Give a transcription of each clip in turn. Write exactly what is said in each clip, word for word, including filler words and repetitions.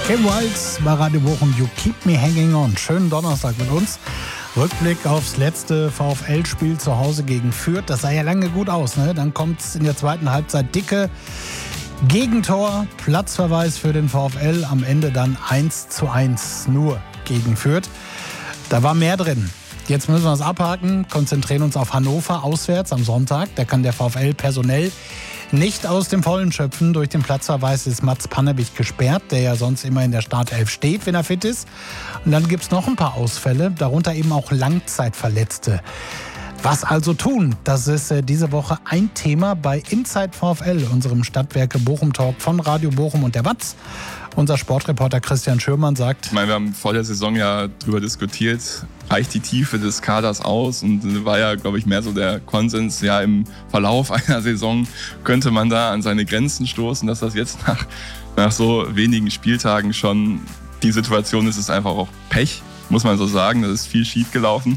Kim Wilds bei Radio Bochum, You Keep Me Hanging On. Schönen Donnerstag mit uns. Rückblick aufs letzte VfL-Spiel zu Hause gegen Fürth. Das sah ja lange gut aus, ne? Dann kommt es in der zweiten Halbzeit dicke Gegentor, Platzverweis für den VfL. Am Ende dann eins zu eins nur gegen Fürth. Da war mehr drin. Jetzt müssen wir es abhaken, konzentrieren uns auf Hannover auswärts am Sonntag. Da kann der VfL personell nicht aus dem Vollen schöpfen. Durch den Platzverweis ist Mats Pannebic gesperrt, der ja sonst immer in der Startelf steht, wenn er fit ist. Und dann gibt es noch ein paar Ausfälle, darunter eben auch Langzeitverletzte. Was also tun? Das ist äh, diese Woche ein Thema bei Inside VfL, unserem Stadtwerke Bochum Talk von Radio Bochum und der Watz. Unser Sportreporter Christian Schürmann sagt: Ich meine, wir haben vor der Saison ja darüber diskutiert, reicht die Tiefe des Kaders aus? Und war ja, glaube ich, mehr so der Konsens, ja, im Verlauf einer Saison könnte man da an seine Grenzen stoßen, dass das jetzt nach, nach so wenigen Spieltagen schon die Situation ist, ist einfach auch Pech, muss man so sagen. Da ist viel schief gelaufen.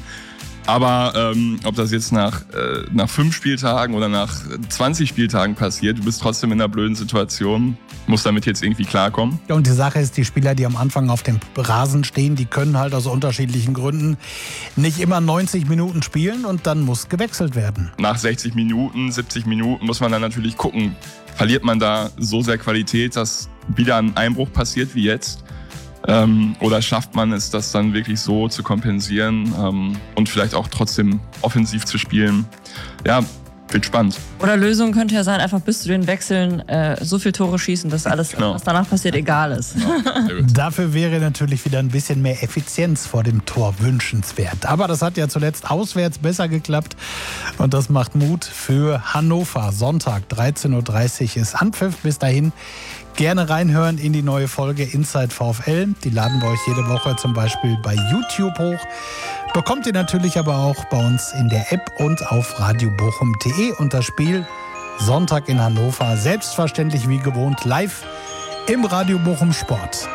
Aber ähm, ob das jetzt nach, äh, nach fünf Spieltagen oder nach zwanzig Spieltagen passiert, du bist trotzdem in einer blöden Situation, musst damit jetzt irgendwie klarkommen. Ja, und die Sache ist, die Spieler, die am Anfang auf dem Rasen stehen, die können halt aus unterschiedlichen Gründen nicht immer neunzig Minuten spielen und dann muss gewechselt werden. Nach sechzig Minuten, siebzig Minuten muss man dann natürlich gucken, verliert man da so sehr Qualität, dass wieder ein Einbruch passiert wie jetzt? Ähm, oder schafft man es, das dann wirklich so zu kompensieren ähm, und vielleicht auch trotzdem offensiv zu spielen? Ja, wird spannend. Oder Lösung könnte ja sein, einfach bis zu den Wechseln äh, so viele Tore schießen, dass alles, genau. was danach passiert, egal ist. Genau. Dafür wäre natürlich wieder ein bisschen mehr Effizienz vor dem Tor wünschenswert. Aber das hat ja zuletzt auswärts besser geklappt und das macht Mut für Hannover. Sonntag, dreizehn Uhr dreißig ist Anpfiff. Bis dahin gerne reinhören in die neue Folge Inside VfL. Die laden wir euch jede Woche zum Beispiel bei YouTube hoch. Bekommt ihr natürlich aber auch bei uns in der App und auf radiobochum punkt de und das Spiel Sonntag in Hannover. Selbstverständlich wie gewohnt live im Radio Bochum Sport.